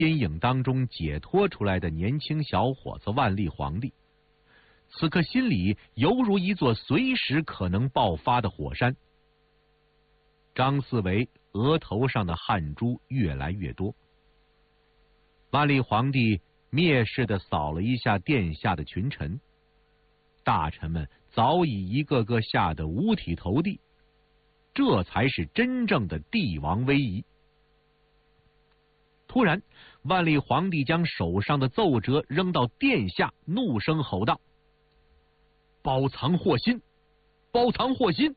阴影当中解脱出来的年轻小伙子万历皇帝，此刻心里犹如一座随时可能爆发的火山。张四维额头上的汗珠越来越多。万历皇帝蔑视地扫了一下殿下的群臣，大臣们早已一个个吓得五体投地，这才是真正的帝王威仪。突然，万历皇帝将手上的奏折扔到殿下，怒声吼道：“包藏祸心！包藏祸心！”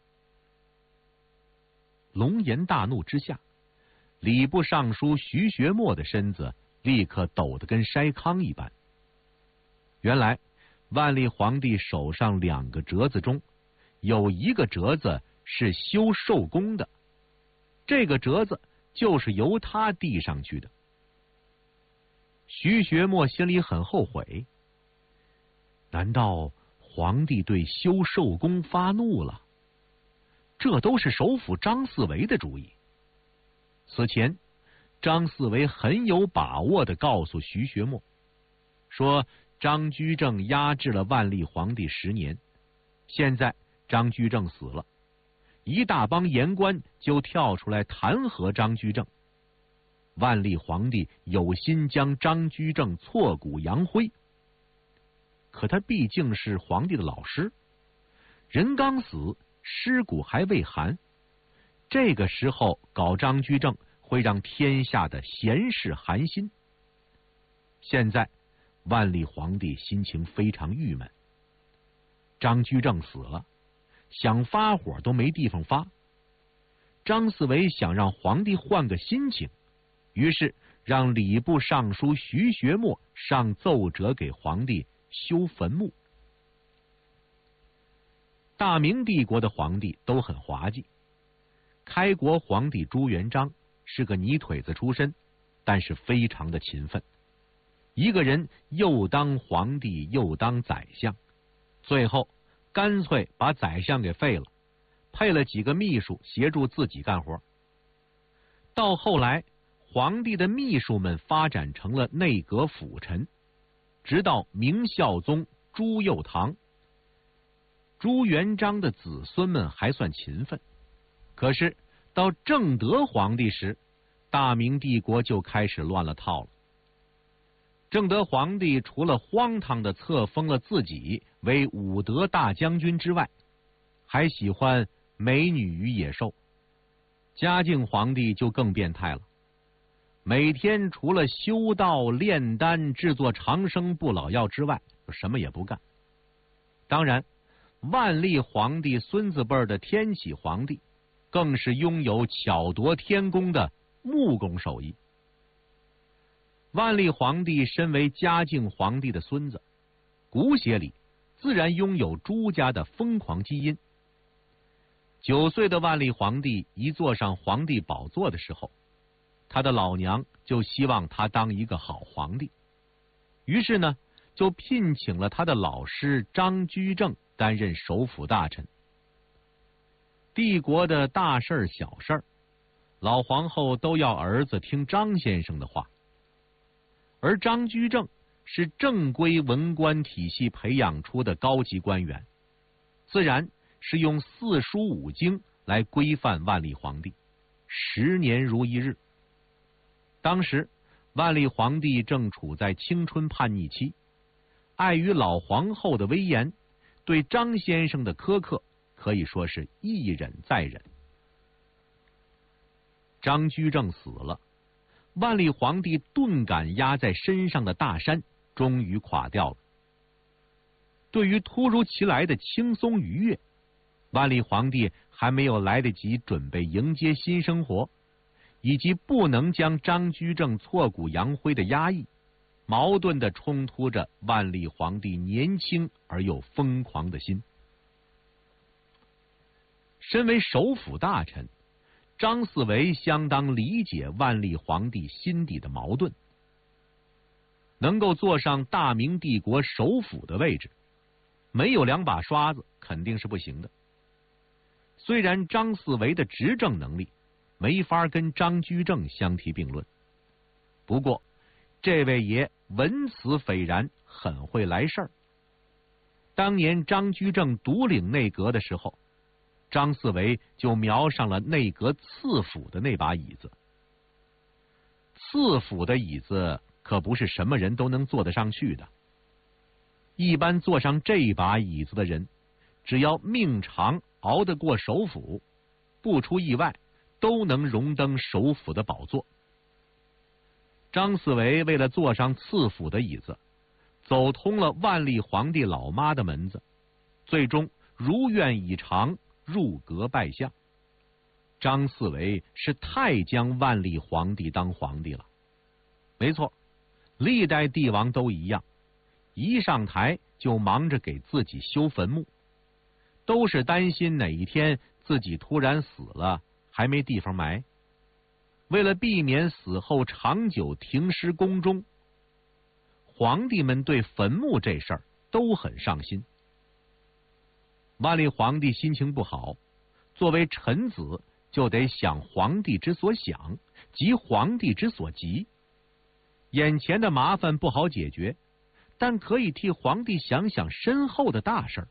龙颜大怒之下，礼部尚书徐学墨的身子立刻抖得跟筛糠一般。原来，万历皇帝手上2个折子中，有一个折子是修寿宫的，这个折子就是由他递上去的。徐学墨心里很后悔，难道皇帝对修寿宫发怒了？这都是首辅张四维的主意。此前，张四维很有把握地告诉徐学墨，说张居正压制了万历皇帝10年，现在张居正死了，一大帮言官就跳出来弹劾张居正。万历皇帝有心将张居正挫骨扬灰，可他毕竟是皇帝的老师，人刚死，尸骨还未寒，这个时候搞张居正会让天下的贤士寒心。现在万历皇帝心情非常郁闷，张居正死了，想发火都没地方发。张四维想让皇帝换个心情，于是让礼部尚书徐学墨上奏折给皇帝修坟墓。大明帝国的皇帝都很滑稽，开国皇帝朱元璋是个泥腿子出身，但是非常的勤奋，一个人又当皇帝又当宰相，最后干脆把宰相给废了，配了几个秘书协助自己干活。到后来，皇帝的秘书们发展成了内阁辅臣，直到明孝宗朱佑樘。朱元璋的子孙们还算勤奋，可是到正德皇帝时，大明帝国就开始乱了套了。正德皇帝除了荒唐的册封了自己为武德大将军之外，还喜欢美女与野兽。嘉靖皇帝就更变态了，每天除了修道炼丹制作长生不老药之外，什么也不干。当然，万历皇帝孙子辈的天启皇帝更是拥有巧夺天工的木工手艺。万历皇帝身为嘉靖皇帝的孙子，骨血里自然拥有朱家的疯狂基因。9岁的万历皇帝一坐上皇帝宝座的时候，他的老娘就希望他当一个好皇帝，于是呢，就聘请了他的老师张居正担任首辅大臣。帝国的大事儿小事儿，老皇后都要儿子听张先生的话。而张居正是正规文官体系培养出的高级官员，自然是用4书5经来规范万历皇帝，10年如一日。当时万历皇帝正处在青春叛逆期，碍于老皇后的威严，对张先生的苛刻可以说是一忍再忍。张居正死了，万历皇帝顿感压在身上的大山终于垮掉了。对于突如其来的轻松愉悦，万历皇帝还没有来得及准备迎接新生活，以及不能将张居正挫骨扬灰的压抑，矛盾地冲突着万历皇帝年轻而又疯狂的心。身为首辅大臣，张四维相当理解万历皇帝心底的矛盾。能够坐上大明帝国首辅的位置，没有2把刷子肯定是不行的。虽然张四维的执政能力没法跟张居正相提并论， 不过，这位爷文辞斐然，很会来事儿。当年张居正独领内阁的时候，张四维就瞄上了内阁次辅的那把椅子。次辅的椅子可不是什么人都能坐得上去的。一般坐上这把椅子的人，只要命长熬得过首辅，不出意外，都能荣登首辅的宝座。张四维为了坐上次辅的椅子，走通了万历皇帝老妈的门子，最终如愿以偿，入阁拜相。张四维是太将万历皇帝当皇帝了。没错，历代帝王都一样，一上台就忙着给自己修坟墓，都是担心哪一天自己突然死了，还没地方埋。为了避免死后长久停尸宫中，皇帝们对坟墓这事儿都很上心。万历皇帝心情不好，作为臣子就得想皇帝之所想，急皇帝之所急。眼前的麻烦不好解决，但可以替皇帝想想身后的大事儿。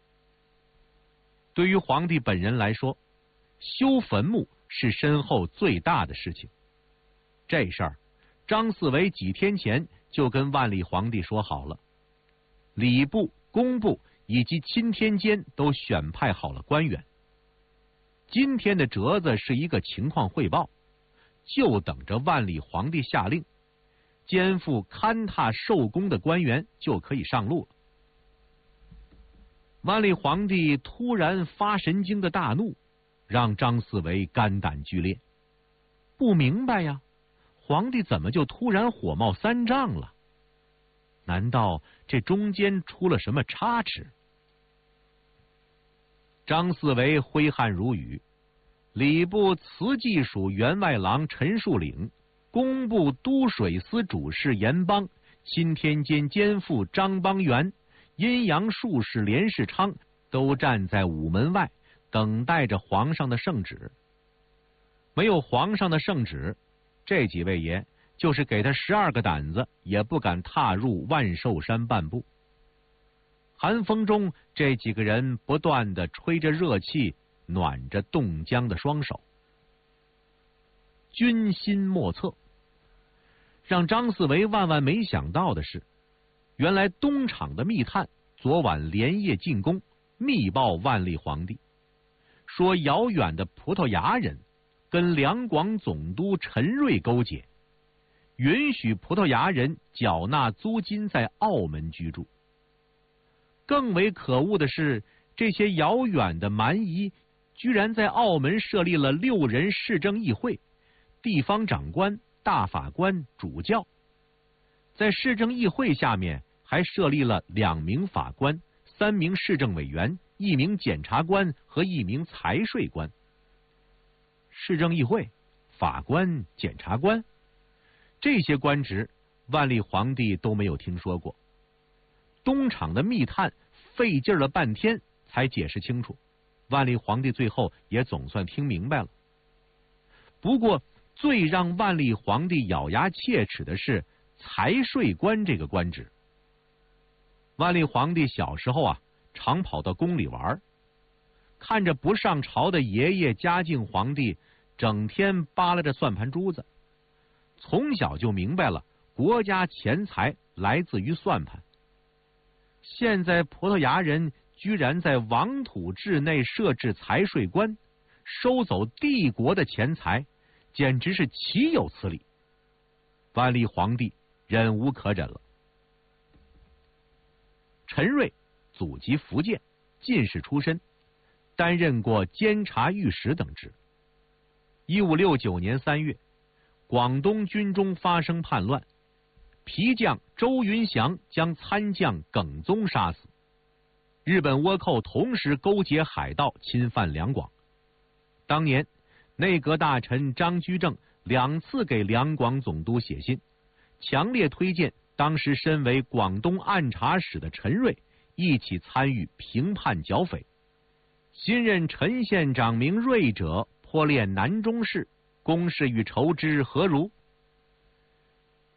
对于皇帝本人来说，修坟墓是身后最大的事情。这事儿，张四维几天前就跟万历皇帝说好了，礼部、工部以及钦天监都选派好了官员。今天的折子是一个情况汇报，就等着万历皇帝下令，肩负勘踏授功的官员就可以上路了。万历皇帝突然发神经的大怒，让张四维肝胆俱裂。不明白呀，皇帝怎么就突然火冒三丈了？难道这中间出了什么差池？张四维挥汗如雨，礼部祠祭署员外郎陈树岭，工部都水司主事严邦，钦天监监副张邦元，阴阳术士连世昌都站在午门外，等待着皇上的圣旨。没有皇上的圣旨，这几位爷就是给他12个胆子，也不敢踏入万寿山半步。寒风中，这几个人不断地吹着热气，暖着冻僵的双手。军心莫测。让张四维万万没想到的是，原来东厂的密探昨晚连夜进宫，密报万历皇帝，说遥远的葡萄牙人跟两广总督陈瑞勾结，允许葡萄牙人缴纳租金在澳门居住。更为可恶的是，这些遥远的蛮夷居然在澳门设立了6人市政议会，地方长官、大法官、主教。在市政议会下面还设立了2名法官、3名市政委员、1名检察官和1名财税官。市政议会、法官、检察官，这些官职万历皇帝都没有听说过。东厂的密探费劲了半天才解释清楚，万历皇帝最后也总算听明白了。不过最让万历皇帝咬牙切齿的是财税官这个官职。万历皇帝小时候常跑到宫里玩，看着不上朝的爷爷嘉靖皇帝整天扒拉着算盘珠子，从小就明白了国家钱财来自于算盘。现在葡萄牙人居然在王土治内设置财税官，收走帝国的钱财，简直是岂有此理！万历皇帝忍无可忍了。陈瑞祖籍福建，进士出身，担任过监察御史等职。1569年3月，广东军中发生叛乱，皮将周云祥将参将耿宗杀死。日本倭寇同时勾结海盗侵犯两广。当年内阁大臣张居正2次给两广总督写信，强烈推荐当时身为广东按察使的陈瑞一起参与平叛剿匪。新任陈县长名瑞者颇恋南中事，公事与筹之何如？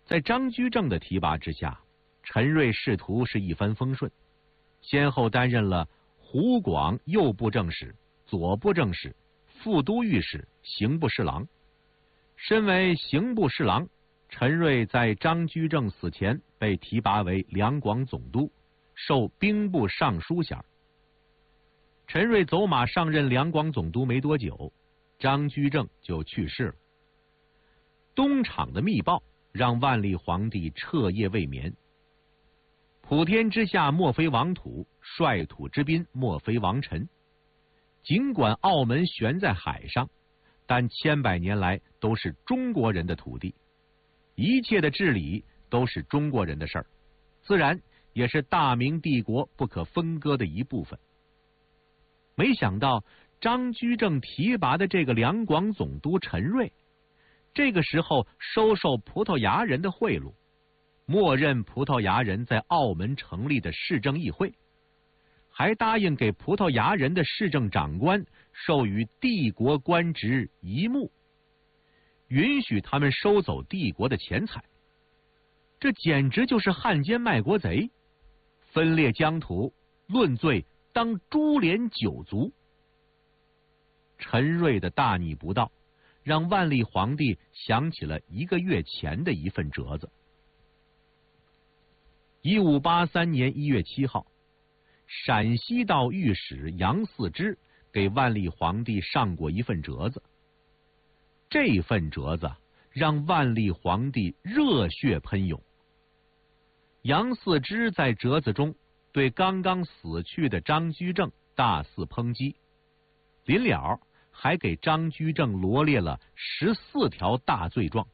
在张居正的提拔之下，陈瑞仕途是一帆风顺，先后担任了湖广右布政使、左布政使、副都御史、刑部侍郎。身为刑部侍郎，陈瑞在张居正死前被提拔为两广总督，授兵部尚书衔。陈瑞走马上任两广总督没多久，张居正就去世了。东厂的密报让万历皇帝彻夜未眠。普天之下莫非王土，率土之滨莫非王臣。尽管澳门悬在海上，但千百年来都是中国人的土地，一切的治理都是中国人的事儿，自然也是大明帝国不可分割的一部分。没想到张居正提拔的这个两广总督陈瑞，这个时候收受葡萄牙人的贿赂，默认葡萄牙人在澳门成立的市政议会，还答应给葡萄牙人的市政长官授予帝国官职一目，允许他们收走帝国的钱财。这简直就是汉奸卖国贼，分裂疆土，论罪当株连九族。陈瑞的大逆不道，让万历皇帝想起了1个月前的一份折子。1583年1月7号，陕西道御史杨嗣之给万历皇帝上过一份折子。这份折子让万历皇帝热血喷涌。杨嗣之在折子中对刚刚死去的张居正大肆抨击，临了还给张居正罗列了14条大罪状。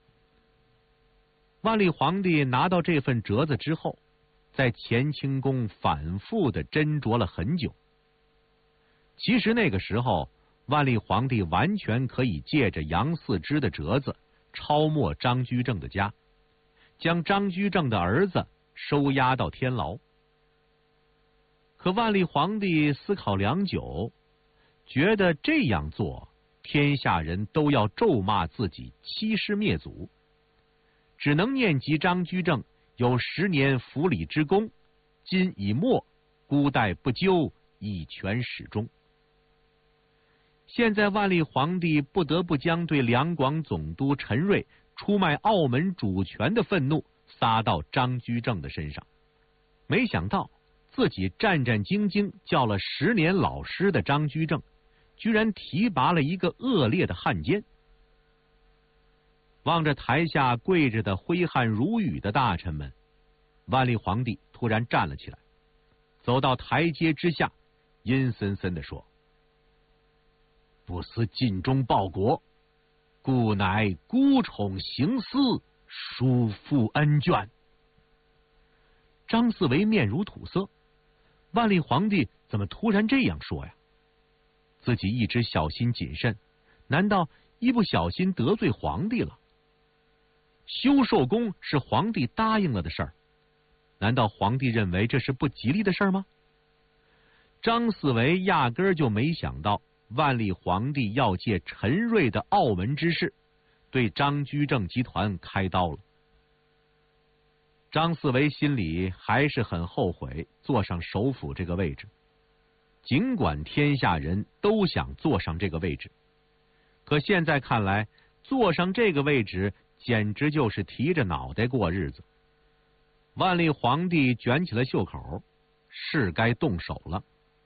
万历皇帝拿到这份折子之后，在乾清宫反复的斟酌了很久。其实那个时候，万历皇帝完全可以借着杨嗣之的折子抄没张居正的家，将张居正的儿子收押到天牢。可万历皇帝思考良久，觉得这样做天下人都要咒骂自己欺师灭祖，只能念及张居正有10年府里之功，今已没，孤待不究，以全始终。现在万历皇帝不得不将对两广总督陈瑞出卖澳门主权的愤怒撒到张居正的身上。没想到自己战战兢兢叫了10年老师的张居正，居然提拔了一个恶劣的汉奸。望着台下跪着的挥汗如雨的大臣们，万历皇帝突然站了起来，走到台阶之下，阴森森地说：“不思尽忠报国，故乃孤宠行私，疏负恩眷。”张四维面如土色，万历皇帝怎么突然这样说呀？自己一直小心谨慎，难道一不小心得罪皇帝了？修寿宫是皇帝答应了的事儿，难道皇帝认为这是不吉利的事儿吗？张四维压根儿就没想到万历皇帝要借陈瑞的澳门之事，对张居正集团开刀了。张四维心里还是很后悔坐上首辅这个位置，尽管天下人都想坐上这个位置，可现在看来，坐上这个位置简直就是提着脑袋过日子。万历皇帝卷起了袖口，是该动手了。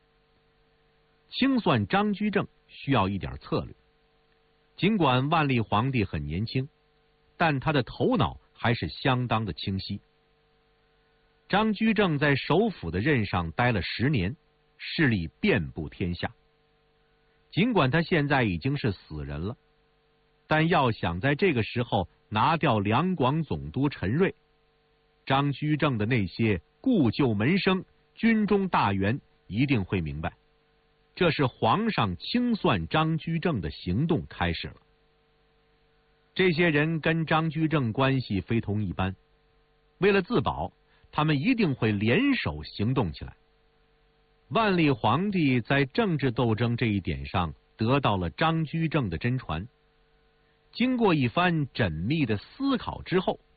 清算张居正需要一点策略。尽管万历皇帝很年轻，但他的头脑还是相当的清晰。张居正在首辅的任上待了10年，势力遍布天下。尽管他现在已经是死人了，但要想在这个时候拿掉两广总督陈瑞，张居正的那些故旧门生、军中大员一定会明白，这是皇上清算张居正的行动开始了。这些人跟张居正关系非同一般，为了自保，他们一定会联手行动起来。万历皇帝在政治斗争这一点上得到了张居正的真传。经过一番缜密的思考之后，